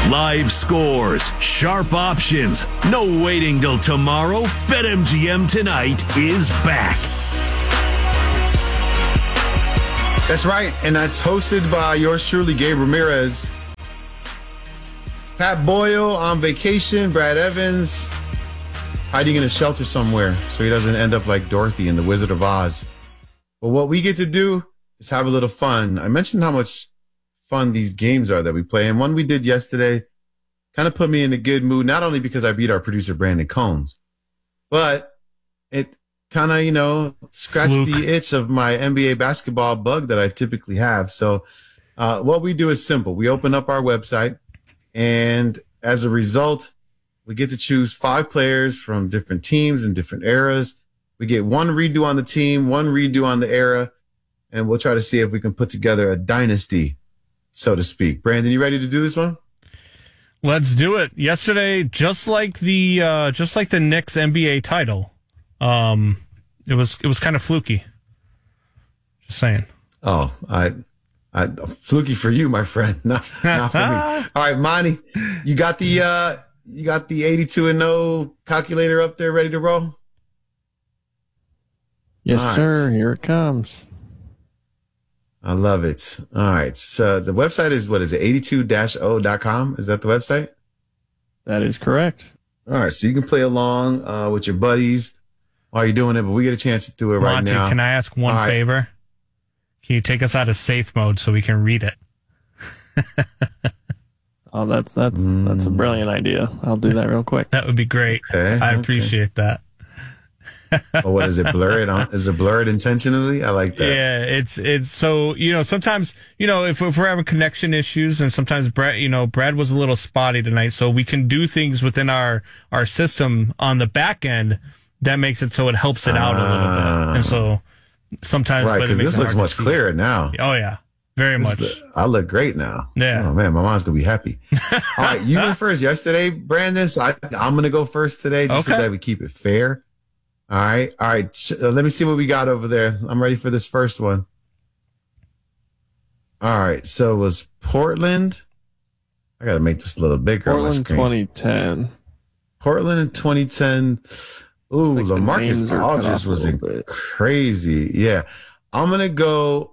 Live scores, sharp options, no waiting till tomorrow. BetMGM Tonight is back. That's right, and that's hosted by yours truly, Gabe Ramirez. Pat Boyle on vacation, Brad Evans hiding in a shelter somewhere so he doesn't end up like Dorothy in The Wizard of Oz. But what we get to do is have a little fun. I mentioned how much fun these games are that we play, and one we did yesterday kind of put me in a good mood, not only because I beat our producer Brandon Combs, but it kind of, scratched the itch of my NBA basketball bug that I typically have. So what we do is simple. We open up our website, and as a result, we get to choose 5 players from different teams and different eras. We get one redo on the team, one redo on the era, and we'll try to see if we can put together a dynasty, so to speak. Brandon, you ready to do this one? Let's do it. Yesterday, just like the Knicks NBA title, it was kind of fluky. Just saying. Oh, I fluky for you, my friend, not for me. All right, Monty, you got the 82-0 calculator up there, ready to roll? Yes, sir. Here it comes. I love it. All right. So the website is, what is it, 82-0.com? Is that the website? That is correct. All right. So you can play along with your buddies while you're doing it, but we get a chance to do it right Monty, now. Can I ask one favor? Can you take us out of safe mode so we can read it? Oh, that's a brilliant idea. I'll do that real quick. That would be great. Okay, I appreciate that. Oh, what is it? Blurred? Is it blurred intentionally? I like that. Yeah, it's so, sometimes, if we're having connection issues, and sometimes Brad was a little spotty tonight, so we can do things within our system on the back end that makes it so it helps it out a little bit. And so sometimes, right, because this looks much clearer now. Oh yeah, very much. I look great now. Yeah. Oh man, my mom's gonna be happy. All right, you went first yesterday, Brandon. So I'm gonna go first today, just so that we keep it fair. All right. Let me see what we got over there. I'm ready for this first one. All right. So it was Portland. I got to make this a little bigger. Portland 2010. Portland in 2010. Ooh, like LaMarcus Aldridge was crazy. Yeah. I'm going to go.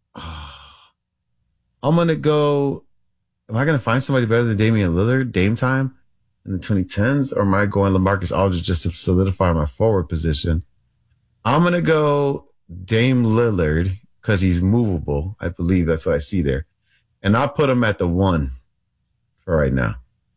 Am I going to find somebody better than Damian Lillard, Dame time? In the 2010s, or am I going LaMarcus Aldridge just to solidify my forward position? I'm going to go Dame Lillard because he's movable. I believe that's what I see there. And I'll put him at the 1 for right now.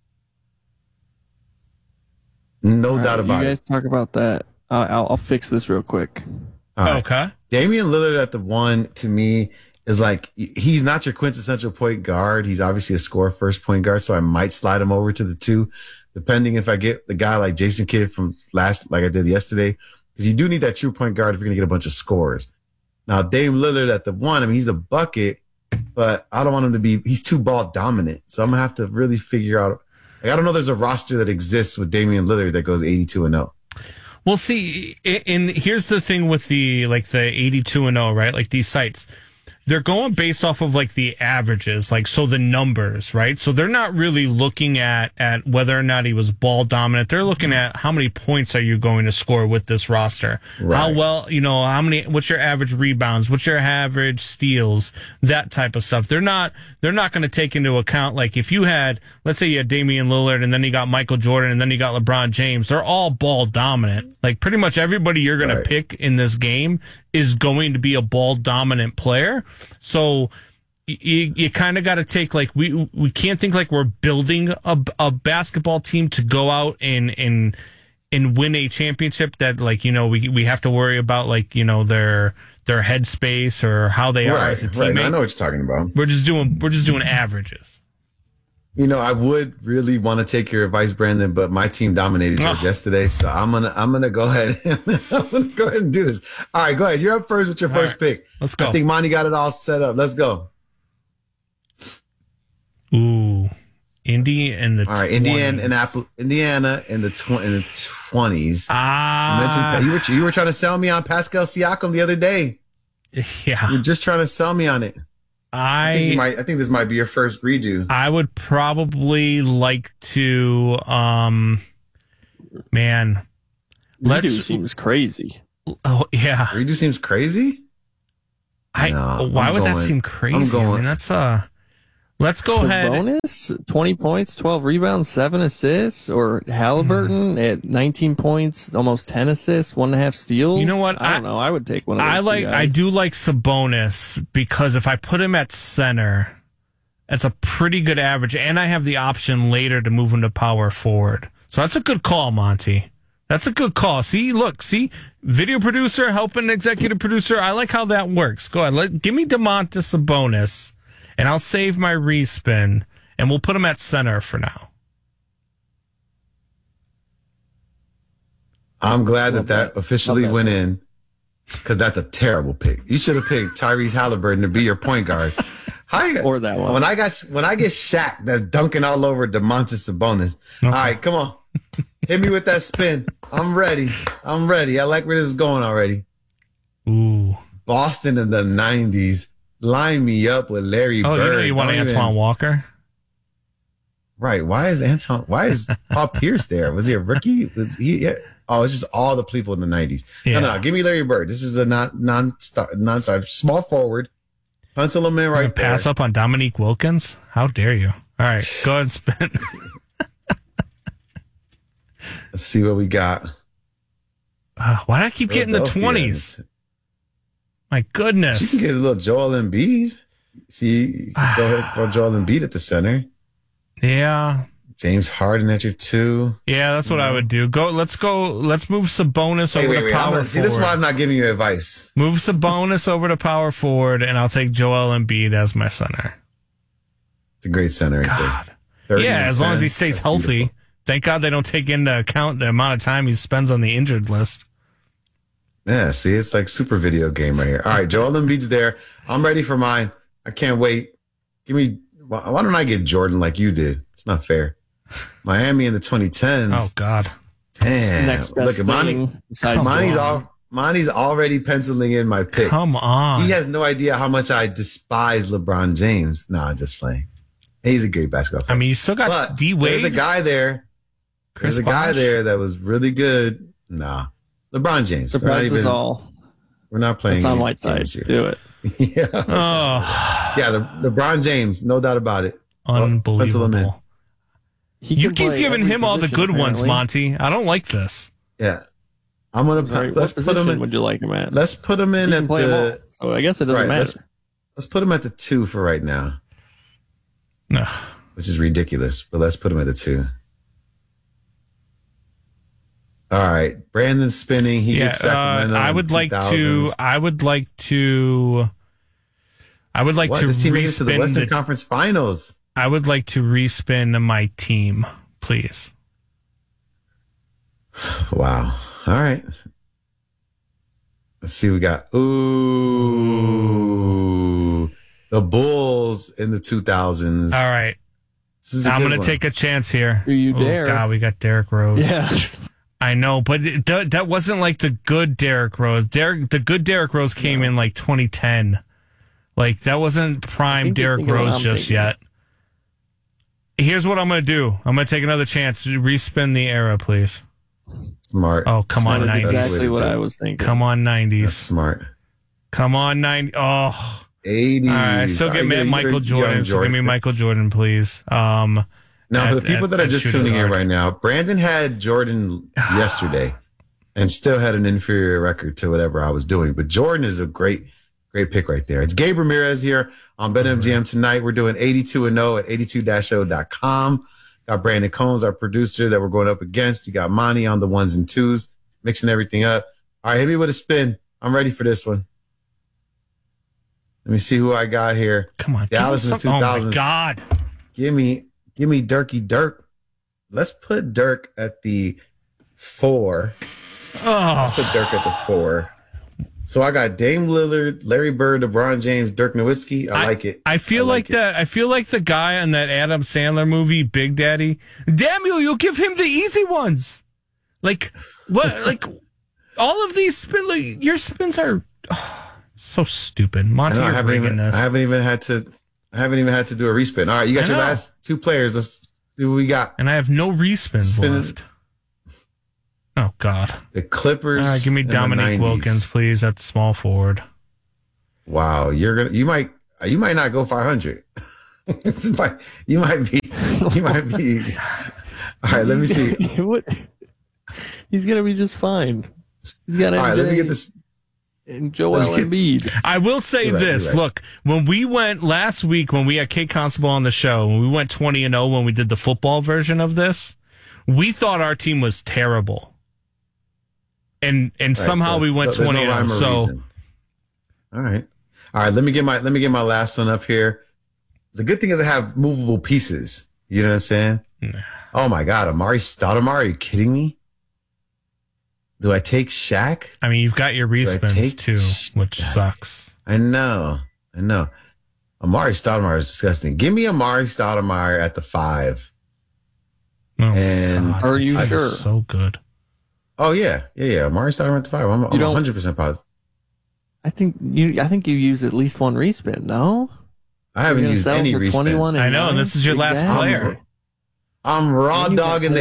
No doubt about it. You guys talk about that. I'll fix this real quick. Okay. Damian Lillard at the 1, to me, is like, he's not your quintessential point guard. He's obviously a score first point guard, so I might slide him over to the 2, depending if I get the guy like Jason Kidd from like I did yesterday, because you do need that true point guard if you're going to get a bunch of scores. Now, Dame Lillard at the 1, I mean, he's a bucket, but I don't want him to be, he's too ball dominant. So I'm going to have to really figure out, I don't know there's a roster that exists with Damian Lillard that goes 82-0. Well, see, and here's the thing with the 82-0, right? Like these sites, they're going based off of like the averages, so the numbers, right? So they're not really looking at whether or not he was ball dominant. They're looking at how many points are you going to score with this roster? Right. How well, what's your average rebounds? What's your average steals? That type of stuff. They're not going to take into account, like if you had, let's say you had Damian Lillard and then you got Michael Jordan and then you got LeBron James, they're all ball dominant. Like pretty much everybody you're going to pick in this game is going to be a ball dominant player. So you kind of got to take, we can't think like we're building a basketball team to go out and win a championship that we have to worry about their headspace or how they are as a teammate. Right. I know what you're talking about. We're just doing averages. I would really want to take your advice, Brandon, but my team dominated yours yesterday, so I'm gonna go ahead. And do this. All right, go ahead. You're up first with your first pick. Let's go. I think Monty got it all set up. Let's go. Ooh, Indy and the 20s. Indiana in the 20s. Ah, you were trying to sell me on Pascal Siakam the other day. Yeah, you're just trying to sell me on it. I think this might be your first redo. I would probably like to, man. Redo seems crazy. Oh yeah. Redo seems crazy. Why would that sean crazy? I mean, that's Let's go ahead. Bonus 20 points, 12 rebounds, 7 assists, or Halliburton at 19 points, almost 10 assists, 1.5 steals. You know what? I don't know. I would take one of those. I do like Sabonis because if I put him at center, that's a pretty good average, and I have the option later to move him to power forward. So that's a good call, Monty. That's a good call. See, video producer helping executive producer. I like how that works. Go ahead. Give me Domantas Sabonis. And I'll save my respin, and we'll put him at center for now. I'm glad that officially went in, because that's a terrible pick. You should have picked Tyrese Halliburton to be your point guard. Or that one. When I get Shaq that's dunking all over Domantas Sabonis. Okay. All right, come on. Hit me with that spin. I'm ready. I like where this is going already. Ooh. Boston in the 90s. Line me up with Larry Bird. Oh, you want Antoine Walker? Right. Why is Paul Pierce there? Was he a rookie? Was he? Yeah. Oh, it's just all the people in the 90s. Yeah. No, give me Larry Bird. This is a non-star, small forward. Pencil him in right there. Pass up on Dominique Wilkins? How dare you? All right, go ahead and spin. Let's see what we got. Why do I keep getting the 20s? My goodness. You can get a little Joel Embiid. See, go ahead and throw Joel Embiid at the center. Yeah. James Harden at your 2. Yeah, that's what I would do. Let's move Sabonis over to power forward. See, this is why I'm not giving you advice. Move Sabonis over to power forward, and I'll take Joel Embiid as my center. It's a great center right there. Yeah, as long as he stays healthy. Beautiful. Thank God they don't take into account the amount of time he spends on the injured list. Yeah, see, it's like super video game right here. All right, Joel Embiid's there. I'm ready for mine. I can't wait. Why don't I get Jordan like you did? It's not fair. Miami in the 2010s. Oh, God. Damn. Next best Look at Monty's already penciling in my pick. Come on. He has no idea how much I despise LeBron James. No, I'm just playing. He's a great basketball player. I mean, you still got D-Wade. There's a guy there. There's a guy there that was really good. Nah. LeBron James. Surprise us all. We're not playing. It's on Whiteside. Do it. Yeah. Oh. Yeah, LeBron James. No doubt about it. Unbelievable. You keep giving him all the good ones, Monty. I don't like this. Yeah. I'm going to let's put him in. Would you like him at? Let's put him in at the. Oh, I guess it doesn't matter. Let's put him at the 2 for right now. No. Which is ridiculous, but let's put him at the 2. All right, Brandon's spinning. He gets Sacramento. I would like to. This team makes it to the Western Conference Finals. I would like to respin my team, please. Wow. All right. Let's see what we got. Ooh. The Bulls in the 2000s. All right. I'm going to take a chance here. Do you dare? God, we got Derrick Rose. Yeah. I know, but that wasn't like the good Derrick Rose. The good Derrick Rose came in like 2010. Like, that wasn't prime Derrick Rose just yet. Here's what I'm going to do. I'm going to take another chance to respin the era, please. Smart. Oh, come on, 90s. Exactly what I was thinking. Come on, 90s. That's smart. Come on, 90s. Oh. 80s. All right, I still get Michael Jordan, so give me Michael Jordan, please. Now, for the people that are just tuning in right now, Brandon had Jordan yesterday and still had an inferior record to whatever I was doing. But Jordan is a great pick right there. It's Gabe Ramirez here on BetMGM tonight. We're doing 82-0 at 82-0.com. Got Brandon Combs, our producer, that we're going up against. You got Monty on the 1s and 2s, mixing everything up. All right, hit me with a spin. I'm ready for this one. Let me see who I got here. Come on. Dallas in the 2000s. Oh, my God. Give me Dirk. Let's put Dirk at the 4. Let's put Dirk at the 4. So I got Dame Lillard, Larry Bird, LeBron James, Dirk Nowitzki. I like it. I feel like the guy on that Adam Sandler movie, Big Daddy. Damn you give him the easy ones. Like what? Like all of these your spins are. So stupid. Monty, I you're rigging this. I haven't even had to do a respin. All right, you got your last two players. Let's see what we got. And I have no respins left. Oh God. The Clippers. Give me Dominique Wilkins, please, at the small forward. Wow, you might not go 500. you might be. All right, let me see. He's gonna be just fine. He's got MJ. All right, let me get this. And Joel Embiid. I will say this. Right. Look, when we went last week, when we had Kate Constable on the show, when we went 20-0 when we did the football version of this, we thought our team was terrible. And somehow we went 20-0. So, all right. Let me get my last one up here. The good thing is I have movable pieces. You know what I'm saying? Oh my God, Amari Stoudemire, are you kidding me? Do I take Shaq? I mean, you've got your respins too, which sucks. I know. Amari Stoudemire is disgusting. Give me Amari Stoudemire at the 5. Oh, and God. Are you sure? So good. Oh yeah. Amari Stoudemire at the 5. I'm 100% positive. I think you used at least one respin. No, I haven't used any respins. I know, and this is your last player. I'm raw dogging the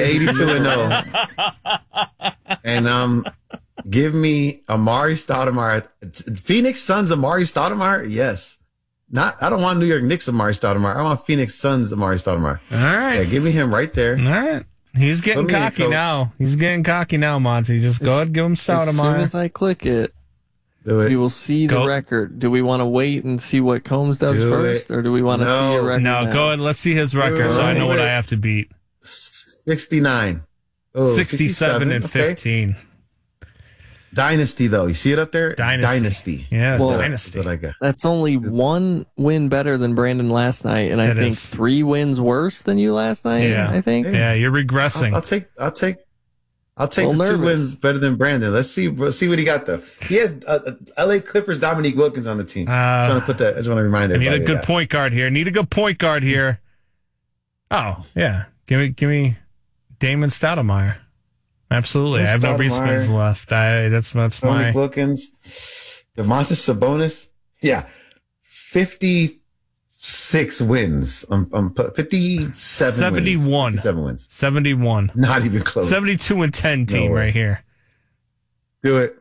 82-0. And give me Amari Stoudemire. Phoenix Suns Amari Stoudemire? Yes. I don't want New York Knicks Amari Stoudemire. I want Phoenix Suns Amari Stoudemire. All right. Yeah, give me him right there. All right. He's getting cocky now. He's getting cocky now, Monty. Just go ahead and give him Stoudemire. As soon as I click it, we will see the record. Do we want to wait and see what Combs does first, or do we want to see a record? No, go ahead. Let's see his record so I know what I have to beat. 69. 67 and 15. Okay. Dynasty, though. You see it up there? Dynasty. Yeah, Dynasty. That's what I got. That's only one win better than Brandon last night, and I think 3 wins worse than you last night. Yeah. I think. Yeah, you're regressing. I'll take the 2 wins better than Brandon. Let's see what he got though. He has LA Clippers Dominique Wilkins on the team. I just want to remind everybody. I need a good point guard here. Oh yeah, give me Damon Stoudemire. Absolutely, I have no respins left. That's Dominique Wilkins, Domantas Sabonis. Yeah, 56 wins. 57 71. 57 wins. 71. Not even close. 72 and 10 team right here. Do it.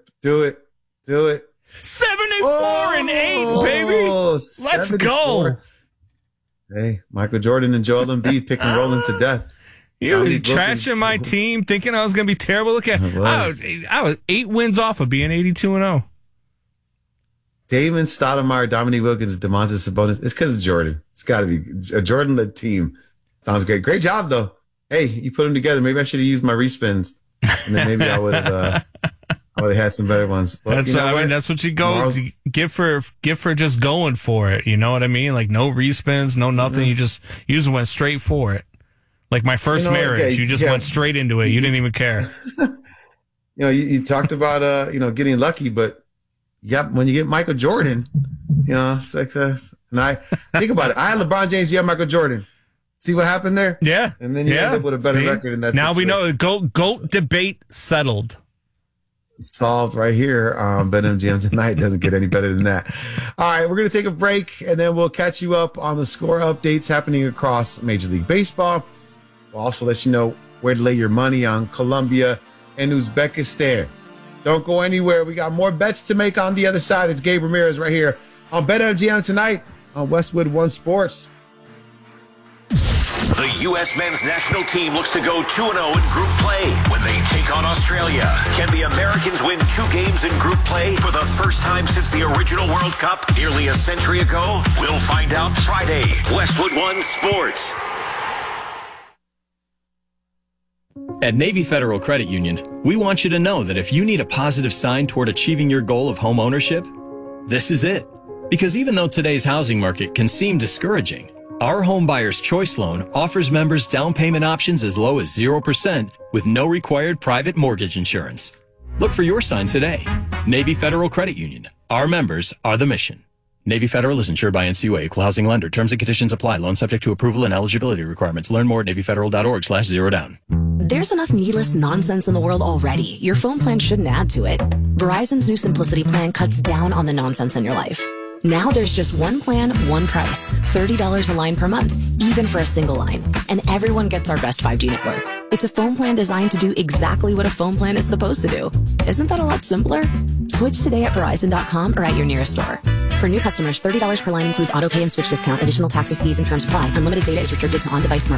74 and 8, baby. Let's 74. Go. Hey, Michael Jordan and Joel Embiid pick and rolling to death. You was trashing my team, thinking I was going to be terrible. Look at I was 8 wins off of being 82-0. Damon Stoudemire, Dominique Wilkins, Domantas Sabonis. It's because of Jordan. It's got to be a Jordan-led team. Sounds great. Great job, though. Hey, you put them together. Maybe I should have used my respins, and then maybe I would have had some better ones. But that's what you go give for just going for it. You know what I mean? Like no respins, no nothing. You just went straight for it. Like my first marriage, you just went straight into it. You didn't even care. You talked about getting lucky, but when you get Michael Jordan, success. And I think about it. I had LeBron James, you have Michael Jordan. See what happened there? Yeah. And then you end up with a better record in that Now situation. we know GOAT debate settled. Solved right here on BetMGM tonight. Doesn't get any better than that. All right, we're going to take a break, and then we'll catch you up on the score updates happening across Major League Baseball. We'll also let you know where to lay your money on Colombia and Uzbekistan. Don't go anywhere. We got more bets to make on the other side. It's Gabe Ramirez right here on BetMGM tonight on Westwood One Sports. The U.S. men's national team looks to go 2-0 in group play when they take on Australia. Can the Americans win 2 games in group play for the first time since the original World Cup nearly a century ago? We'll find out Friday. Westwood One Sports. At Navy Federal Credit Union, we want you to know that if you need a positive sign toward achieving your goal of home ownership, this is it. Because even though today's housing market can seem discouraging, our Home Buyer's Choice Loan offers members down payment options as low as 0% with no required private mortgage insurance. Look for your sign today. Navy Federal Credit Union. Our members are the mission. Navy Federal is insured by NCUA, Equal Housing Lender. Terms and conditions apply. Loan subject to approval and eligibility requirements. Learn more at NavyFederal.org/zerodown. There's enough needless nonsense in the world already. Your phone plan shouldn't add to it. Verizon's new Simplicity plan cuts down on the nonsense in your life. Now there's just one plan, one price, $30 a line per month, even for a single line. And everyone gets our best 5G network. It's a phone plan designed to do exactly what a phone plan is supposed to do. Isn't that a lot simpler? Switch today at Verizon.com or at your nearest store. For new customers, $30 per line includes auto pay and switch discount. Additional taxes, fees, and terms apply. Unlimited data is restricted to on-device smart